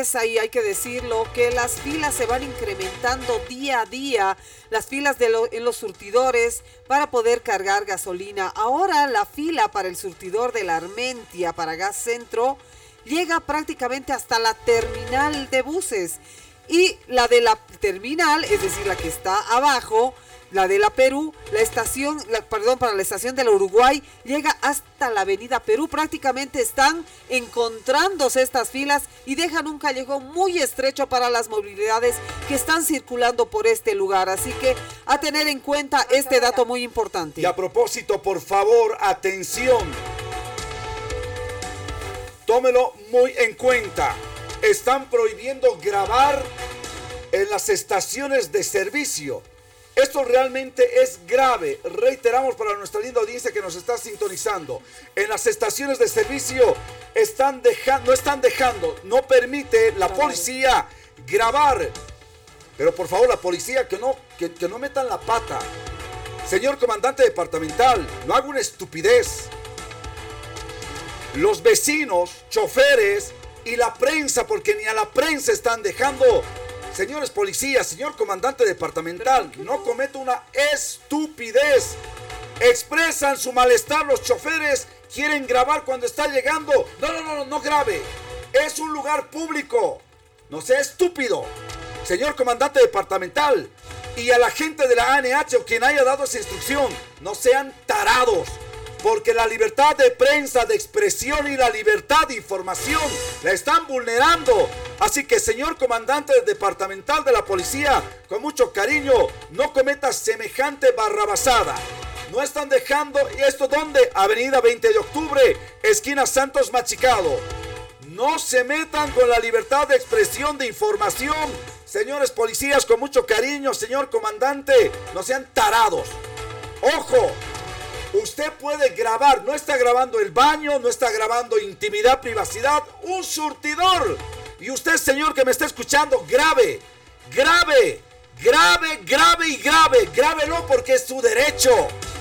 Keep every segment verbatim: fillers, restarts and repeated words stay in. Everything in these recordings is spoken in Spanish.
Ahí hay que decirlo, que las filas se van incrementando día a día, las filas de lo, en los surtidores para poder cargar gasolina. Ahora la fila para el surtidor de la Armentia para Gas Centro llega prácticamente hasta la terminal de buses, y la de la terminal, es decir, la que está abajo, la de la Perú, la estación, la, perdón, para la estación de la Uruguay, llega hasta la avenida Perú. Prácticamente están encontrándose estas filas y dejan un callejón muy estrecho para las movilidades que están circulando por este lugar. Así que a tener en cuenta este dato muy importante. Y a propósito, por favor, atención. Tómelo muy en cuenta. Están prohibiendo grabar en las estaciones de servicio. Esto realmente es grave. Reiteramos para nuestra linda audiencia que nos está sintonizando. En las estaciones de servicio están dejando, no están dejando, no permite la policía grabar. Pero por favor, la policía que no, que, que no metan la pata. Señor comandante departamental, no haga una estupidez. Los vecinos, choferes y la prensa, porque ni a la prensa están dejando. Señores policías, señor comandante departamental, no cometa una estupidez. Expresan su malestar los choferes, quieren grabar cuando está llegando. No, no, no, no, no grabe. Es un lugar público. No sea estúpido. Señor comandante departamental, y a la gente de la A N H o quien haya dado esa instrucción, no sean tarados. Porque la libertad de prensa, de expresión y la libertad de información la están vulnerando. Así que, señor comandante departamental de la policía, con mucho cariño, no cometa semejante barrabasada. No están dejando, ¿y esto dónde? Avenida veinte de octubre, esquina Santos Machicado. No se metan con la libertad de expresión, de información. Señores policías, con mucho cariño, señor comandante, no sean tarados. ¡Ojo! Usted puede grabar, no está grabando el baño, no está grabando intimidad, privacidad, un surtidor. Y usted, señor que me está escuchando, grabe, grabe, grabe, grabe y grabe, grábelo porque es su derecho.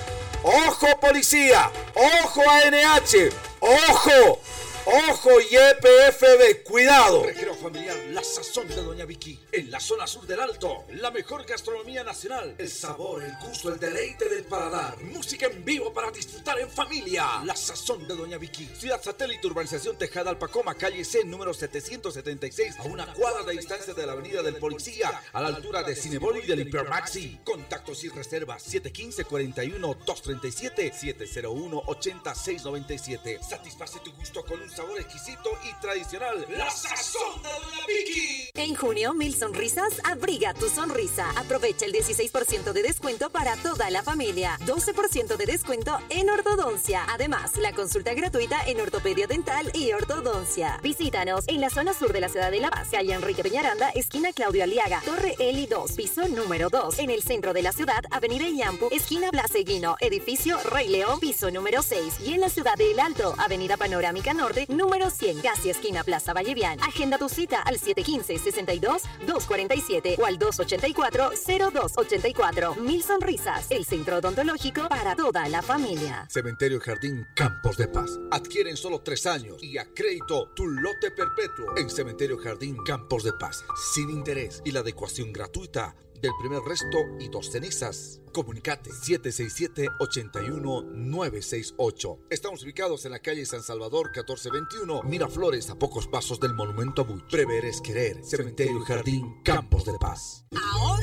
Ojo policía, ojo A N H, ojo, ojo Y P F B, cuidado. Recreo familiar, la sazón de Doña Vicky, en la zona sur del Alto, la mejor gastronomía nacional, el sabor, el gusto, el deleite del paladar, música en vivo para disfrutar en familia, la sazón de Doña Vicky, Ciudad Satélite, Urbanización Tejada Alpacoma, calle C, número setecientos setenta y seis, a una cuadra de distancia de la avenida del Policía, a la altura de Cinebol y del Hipermaxi. Contactos y reservas siete uno cinco, cuatro uno, dos tres siete, siete cero uno, ocho seis nueve siete. Satisface tu gusto con un sabor exquisito y tradicional. La sazón de Doña Vicky. En junio, Mil Sonrisas abriga tu sonrisa. Aprovecha el dieciséis por ciento de descuento para toda la familia. doce por ciento de descuento en ortodoncia. Además, la consulta gratuita en ortopedia dental y ortodoncia. Visítanos en la zona sur de la ciudad de La Paz, calle Enrique Peñaranda, esquina Claudio Aliaga, Torre Eli dos, piso número dos. En el centro de la ciudad, avenida Iampu, esquina Blas Eguino, edificio Rey León, piso número seis. Y en la ciudad de El Alto, avenida Panorámica Norte, número cien, casi esquina Plaza Vallevian. Agenda tu cita al siete uno cinco, seis dos, dos cuatro siete o al dos ocho cuatro, cero dos ocho cuatro. Mil Sonrisas, el centro odontológico para toda la familia. Cementerio Jardín Campos de Paz. Adquieren solo tres años y a crédito tu lote perpetuo en Cementerio Jardín Campos de Paz. Sin interés y la adecuación gratuita del primer resto y dos cenizas. Comunicate siete seis siete, ocho uno nueve seis ocho. Estamos ubicados en la calle San Salvador catorce veintiuno, Miraflores, a pocos pasos del Monumento a Buch. Prever es querer. Cementerio Jardín Campos de Paz.